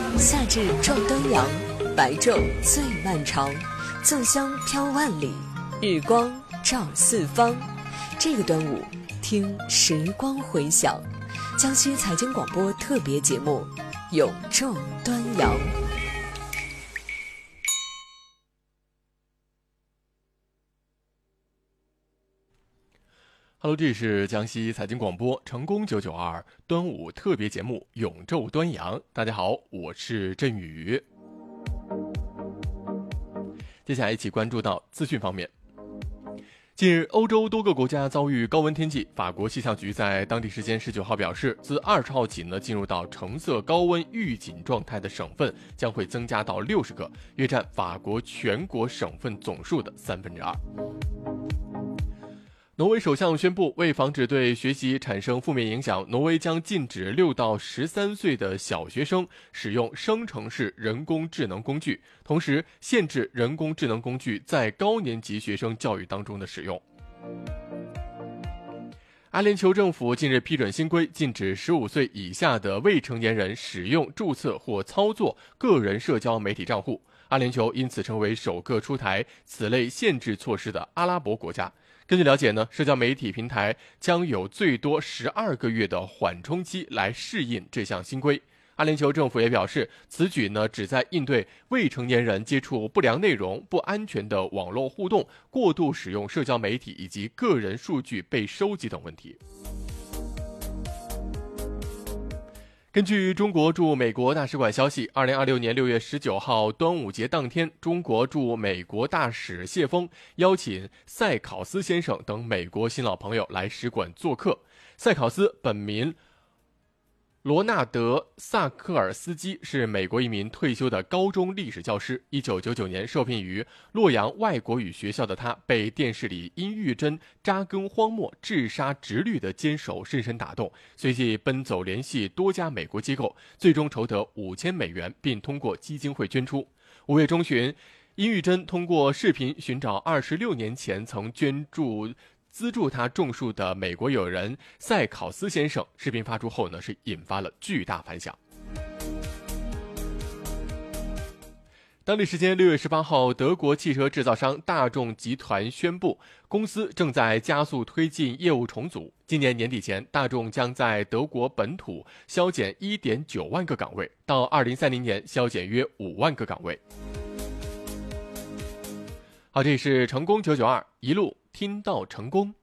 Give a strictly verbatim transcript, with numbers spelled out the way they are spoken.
夏至撞端阳，白昼最漫长，粽香飘万里，日光照四方。这个端午，听时光回响，江西财经广播特别节目《永昼端阳》。 Hello， 这里是江西财经广播成功九九二端午特别节目《永昼端阳》。大家好，我是振宇。接下来一起关注到资讯方面。近日，欧洲多个国家遭遇高温天气。法国气象局在当地时间十九号表示，自二十号起呢，进入到橙色高温预警状态的省份将会增加到六十个，约占法国全国省份总数的三分之二。挪威首相宣布，为防止对学习产生负面影响，挪威将禁止六到十三岁的小学生使用生成式人工智能工具，同时限制人工智能工具在高年级学生教育当中的使用。阿联酋政府近日批准新规，禁止十五岁以下的未成年人使用、注册或操作个人社交媒体账户。阿联酋因此成为首个出台此类限制措施的阿拉伯国家。根据了解呢，社交媒体平台将有最多十二个月的缓冲期来适应这项新规。阿联酋政府也表示，此举呢旨在应对未成年人接触不良内容、不安全的网络互动、过度使用社交媒体以及个人数据被收集等问题。根据中国驻美国大使馆消息，二零二六年六月十九号端午节当天，中国驻美国大使谢峰邀请塞考斯先生等美国新老朋友来使馆做客。塞考斯本名罗纳德·萨科尔斯基，是美国一名退休的高中历史教师。一九九九年受聘于洛阳外国语学校的他，被电视里殷玉珍扎根荒漠、治沙直律的坚守深深打动，随即奔走联系多家美国机构，最终筹得五千美元，并通过基金会捐出。五月中旬，殷玉珍通过视频寻找二十六年前曾捐助资助他种树的美国友人塞考斯先生。视频发出后呢，是引发了巨大反响。当地时间六月十八号，德国汽车制造商大众集团宣布，公司正在加速推进业务重组。今年年底前，大众将在德国本土削减 一点九万个岗位，到二零三零年削减约五万个岗位。好，这里是成功九九二，一路听到成功。